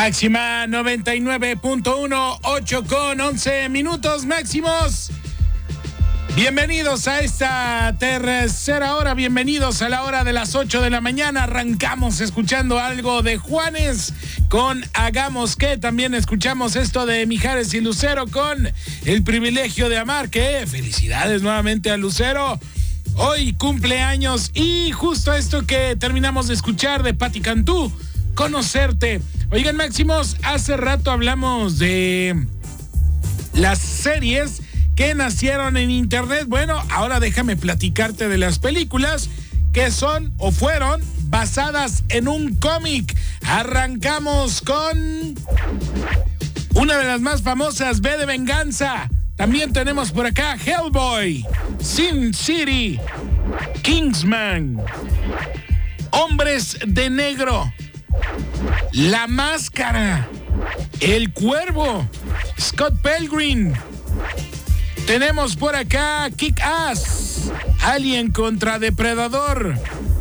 Máxima 99.1, 8 con 11 minutos máximos. Bienvenidos a esta tercera hora, bienvenidos a la hora de las 8 de la mañana. Arrancamos escuchando algo de Juanes con Hagamos que. También escuchamos esto de Mijares y Lucero con El privilegio de amar, que felicidades nuevamente a Lucero. Hoy cumpleaños y justo esto que terminamos de escuchar de Pati Cantú, Conocerte. Oigan, máximos, hace rato hablamos de las series que nacieron en internet. Bueno, ahora déjame platicarte de las películas que son o fueron basadas en un cómic. Arrancamos con una de las más famosas, V de Venganza. También tenemos por acá Hellboy, Sin City, Kingsman, Hombres de Negro, La Máscara, El Cuervo, Scott Pilgrim. Tenemos por acá Kick-Ass, Alien contra Depredador,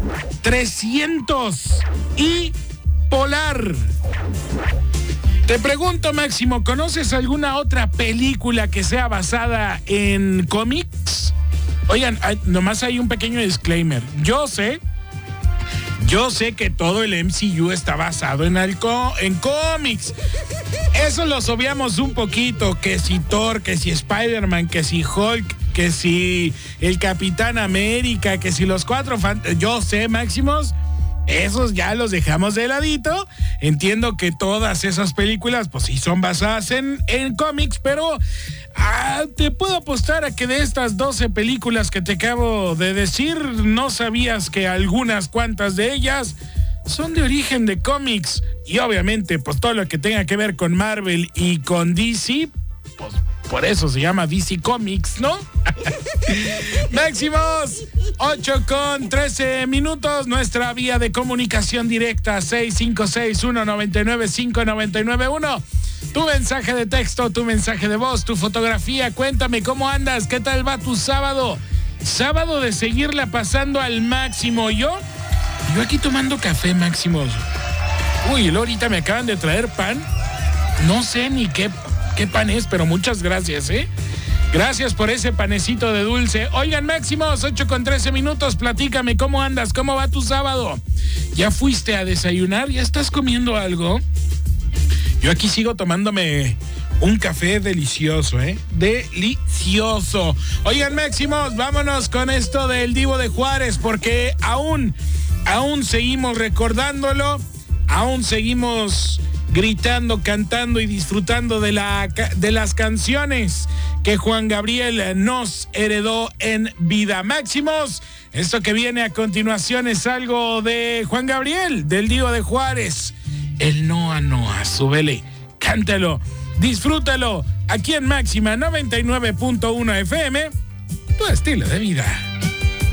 300 y Polar. Te pregunto, Máximo, ¿conoces alguna otra película que sea basada en cómics? Oigan, nomás hay un pequeño disclaimer. Yo sé que todo el MCU está basado en cómics. Eso lo obviamos un poquito, que si Thor, que si Spider-Man, que si Hulk, que si el Capitán América, que si los Cuatro Fantásticos. Yo sé, Máximos, esos ya los dejamos de ladito. Entiendo que todas esas películas, pues sí son basadas en cómics, pero te puedo apostar a que de estas 12 películas que te acabo de decir, no sabías que algunas cuantas de ellas son de origen de cómics. Y obviamente, pues todo lo que tenga que ver con Marvel y con DC, pues por eso se llama DC Comics, ¿no? Máximos, 8 con 13 minutos. Nuestra vía de comunicación directa, 656-199-5991. Tu mensaje de texto, tu mensaje de voz, tu fotografía. Cuéntame cómo andas, qué tal va tu sábado. Sábado de seguirla pasando al máximo. Yo aquí tomando café, Máximos. Uy, ahorita me acaban de traer pan. No sé ni qué pan es, pero muchas gracias, ¿eh? Gracias por ese panecito de dulce. Oigan, Máximos, 8 con 13 minutos. Platícame, ¿cómo andas? ¿Cómo va tu sábado? ¿Ya fuiste a desayunar? ¿Ya estás comiendo algo? Yo aquí sigo tomándome un café delicioso, ¿eh? Delicioso. Oigan, Máximos, vámonos con esto del Divo de Juárez, porque aún seguimos recordándolo, aún seguimos gritando, cantando y disfrutando de las canciones que Juan Gabriel nos heredó en vida. Máximos, esto que viene a continuación es algo de Juan Gabriel, del Divo de Juárez. El Noa Noa, súbele, cántalo, disfrútalo, aquí en Máxima 99.1 FM, tu estilo de vida.